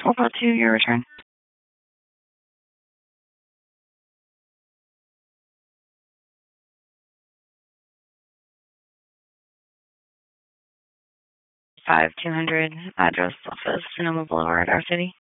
442, your return. Five 200 address office, Sonoma Boulevard, our city.